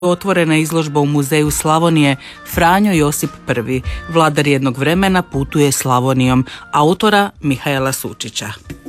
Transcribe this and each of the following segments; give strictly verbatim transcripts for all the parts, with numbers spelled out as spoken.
Otvorena izložba u Muzeju Slavonije Franjo Josip Prvi, vladar jednog vremena putuje Slavonijom, autora Mihaela Sučića.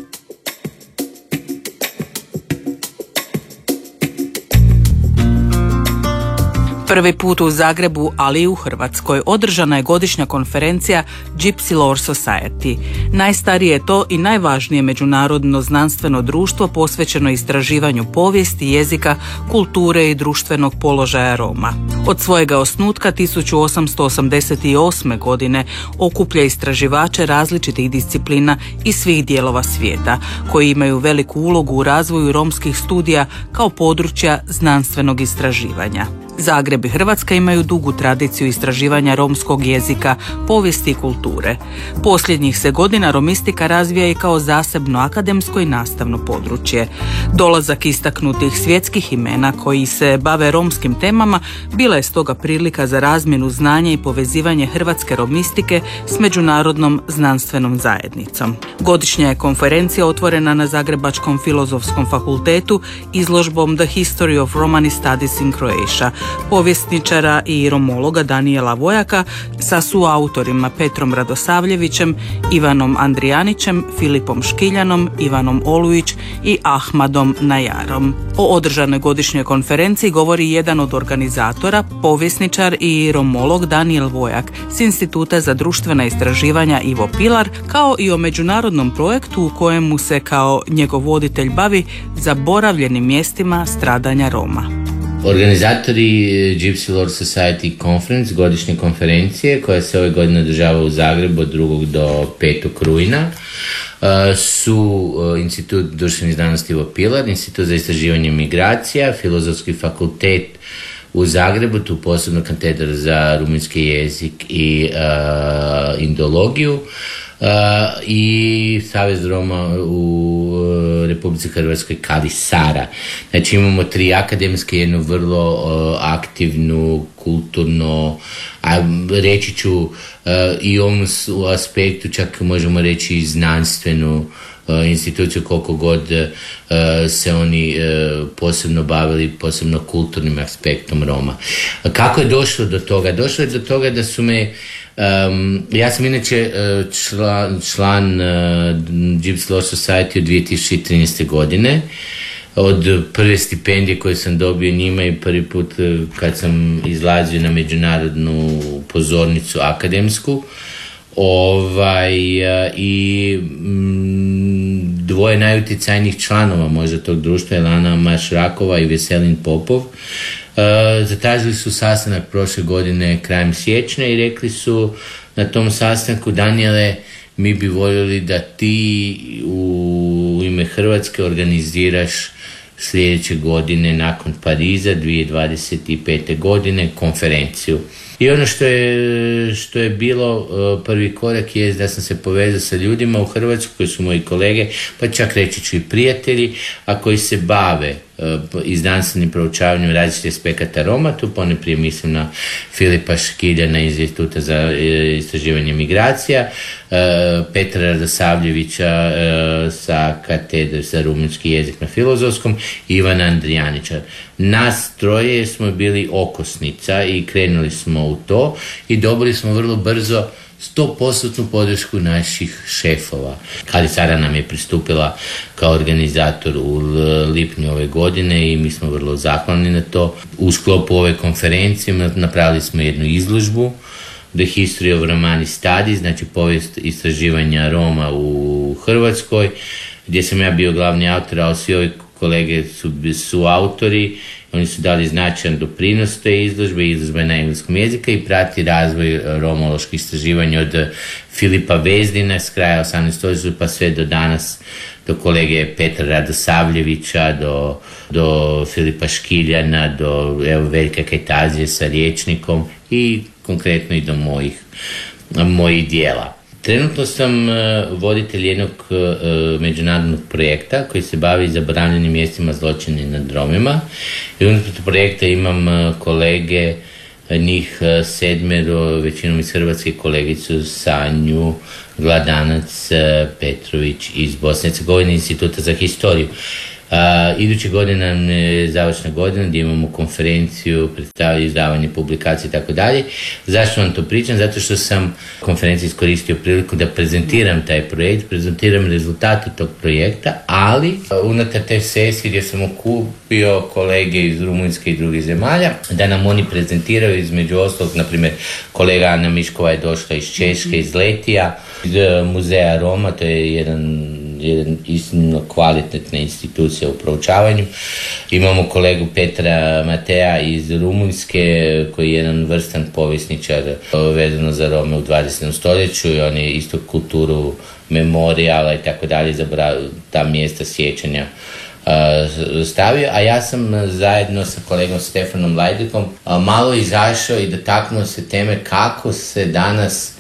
Prvi put u Zagrebu, ali i u Hrvatskoj, održana je godišnja konferencija Gypsy Lore Society. Najstarije je to i najvažnije međunarodno znanstveno društvo posvećeno istraživanju povijesti, jezika, kulture i društvenog položaja Roma. Od svojega osnutka tisuću osamsto osamdeset osme. godine okuplja istraživače različitih disciplina iz svih dijelova svijeta, koji imaju veliku ulogu u razvoju romskih studija kao područja znanstvenog istraživanja. Zagreb i Hrvatska imaju dugu tradiciju istraživanja romskog jezika, povijesti i kulture. Posljednjih se godina romistika razvija i kao zasebno akademsko i nastavno područje. Dolazak istaknutih svjetskih imena koji se bave romskim temama bila je stoga prilika za razmjenu znanja i povezivanje hrvatske romistike s međunarodnom znanstvenom zajednicom. Godišnja je konferencija otvorena na Zagrebačkom filozofskom fakultetu izložbom The History of Romani Studies in Croatia, povjesničara i romologa Danijela Vojaka sa suautorima Petrom Radosavljevićem, Ivanom Andrijanićem, Filipom Škiljanom, Ivanom Olujić i Ahmadom Najarom. O održanoj godišnjoj konferenciji govori jedan od organizatora, povjesničar i romolog Danijel Vojak s Instituta za društvena istraživanja Ivo Pilar, kao i o međunarodnom projektu u kojemu se kao njegov voditelj bavi zaboravljenim mjestima stradanja Roma. Organizatori Gypsy Lore Society Conference, godišnje konferencije koja se ove godine održava u Zagrebu od drugog do petog rujna, su Institut društvenih znanosti Ivo Pilar, Institut za istraživanje migracija, Filozofski fakultet u Zagrebu, tu posebno katedra za rumunjski jezik i uh, indologiju, Uh, i Savez Roma u uh, Republici Hrvatskoj Kali Sara. Znači imamo tri akademske, jednu vrlo uh, aktivnu, kulturno, a reći ću uh, i ovom u aspektu čak možemo reći i znanstvenu uh, instituciju, koliko god uh, se oni uh, posebno bavili, posebno kulturnim aspektom Roma. Kako je došlo do toga? Došlo je do toga da su me Um, ja sam inače član, član uh, Gypsy Lore Society od dvije tisuće trinaeste. godine. Od prve stipendije koje sam dobio njima i prvi put kad sam izlazio na međunarodnu pozornicu akademsku. Ovaj, i mm, dvoje najutjecajnijih članova možda tog društva, Elana Mašrakova i Veselin Popov, Uh, zatražili su sastanak prošle godine krajem siječnja i rekli su na tom sastanku: Danijele, mi bi voljeli da ti u ime Hrvatske organiziraš sljedeće godine nakon Pariza dvije tisuće dvadeset pete. godine konferenciju. I ono što je, što je bilo uh, prvi korak je da sam se povezao sa ljudima u Hrvatskoj koji su moji kolege, pa čak reći ću i prijatelji, a koji se bave uh, i znanstvenim proučavanjem različitih aspekata Roma. Tu ponajprije mislim na Filipa Škiljana iz Instituta za uh, istraživanje migracija, uh, Petra Radosavljevića uh, sa katedre za rumunjski jezik na Filozofskom, Ivana Andrijanića. Nas troje smo bili okosnica i krenuli smo u to i dobili smo vrlo brzo sto posto podršku naših šefova. Kali Sara nam je pristupila kao organizator u lipnju ove godine i mi smo vrlo zahvalni na to. U sklopu ove konferencije napravili smo jednu izložbu The History of Romani Studies, znači povijest istraživanja Roma u Hrvatskoj, gdje sam ja bio glavni autor, a svi ovi kolege su, su autori. Oni su dali značajan doprinos te izložbe, izložbe na engleskom jeziku i prati razvoj romoloških istraživanja od Filipa Vezdina s kraja osamnaestog stoljeća pa sve do danas, do kolege Petra Radosavljevića, do, do Filipa Škiljana, do evo, Veljka Kajtazije sa rječnikom i konkretno i do mojih, mojih dijela. Trenutno sam uh, voditelj jednog uh, međunarodnog projekta koji se bavi zaboravljenim mjestima zločina nad Romima. I unutar projekta imam uh, kolege, uh, njih uh, sedmero, većinom iz Hrvatske, kolegicu Sanju Gladanac uh, Petrović iz Bosne i Hercegovine, Instituta za historiju. Iduće godine nam je završna godina gdje imamo konferenciju, predstavljanje, izdavanje publikacije i tako dalje. Zašto vam to pričam? Zato što sam konferenciji iskoristio priliku da prezentiram taj projekt, prezentiram rezultate tog projekta, ali unutar te sesije gdje sam okupio kolege iz Rumunjske i drugih zemalja, da nam oni prezentiraju između ostalog, na primjer kolega Ana Miškova je došla iz Češke, iz Letija, iz muzeja Roma, to je jedan jedan iznimno kvalitetna institucija u proučavanju. Imamo kolegu Petra Matea iz Rumunjske koji je jedan vrstan povjesničar vezano za Rome u dvadesetom stoljeću i on je isto kulturu memorijala i tako dalje za ta mjesta sjećanja stavio, a ja sam zajedno sa kolegom Stefanom Lajdikom malo izašao i dotaknuo se teme kako se danas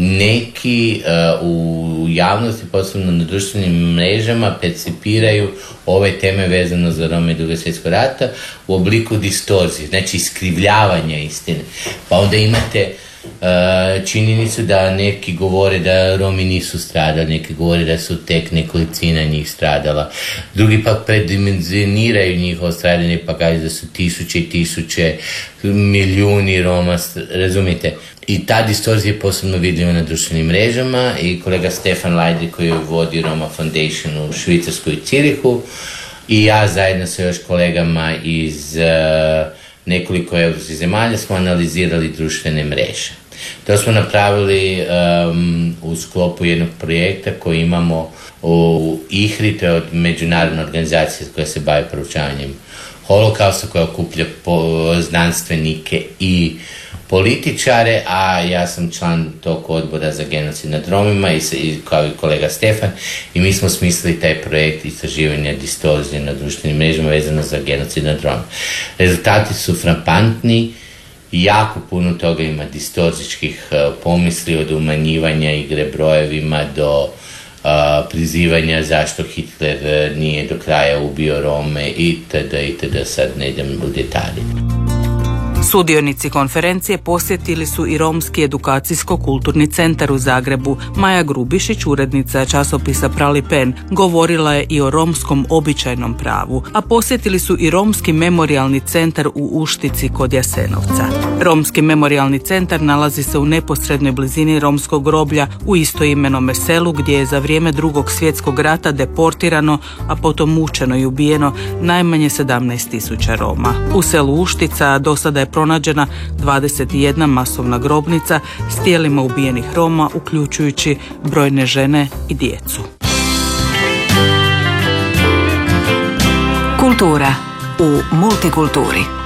neki uh, u javnosti, posebno na društvenim mrežama, percipiraju ove teme vezano za Rome i Drugog svjetskog rata u obliku distorzije, znači iskrivljavanja istine. Pa onda imate uh, činjenicu da neki govore da Romi nisu stradali, neki govore da su tek nekolicina njih stradala, drugi pak predimenzioniraju njihovo stradanje pa kažu da su tisuće i tisuće, milijuni Roma, razumijete? I ta distorzija je posebno vidljiva na društvenim mrežama i kolega Stefan Lajdi koji vodi Roma Foundation u Švicarskoj i Cirihu i ja zajedno sa još kolegama iz uh, nekoliko europskih zemalja smo analizirali društvene mreže. To smo napravili um, u sklopu jednog projekta koji imamo u I H R I, to je od međunarodne organizacije koja se bavi proučavanjem holokausta, koja okuplja znanstvenike i političare, a ja sam član tog odbora za genocid nad Romima i, i kao i kolega Stefan i mi smo smislili taj projekt istraživanja distorzije na društvenim mrežama vezano za genocid nad Romima. Rezultati su frapantni, jako puno toga ima distorzičkih uh, pomisli od umanjivanja igre brojevima do uh, prizivanja zašto Hitler uh, nije do kraja ubio Rome itd. itd. Sad ne idem u detalje. Sudionici konferencije posjetili su i Romski edukacijsko-kulturni centar u Zagrebu. Maja Grubišić, urednica časopisa Prali pen, govorila je i o romskom običajnom pravu, a posjetili su i Romski memorijalni centar u Uštici kod Jasenovca. Romski memorijalni centar nalazi se u neposrednoj blizini romskog groblja u istoimenome selu gdje je za vrijeme Drugog svjetskog rata deportirano, a potom mučeno i ubijeno najmanje sedamnaest tisuća Roma. U selu Uštica do sada je pronađena dvadeset jedna masovna grobnica s tijelima ubijenih Roma, uključujući brojne žene i djecu. Kultura u multikulturi.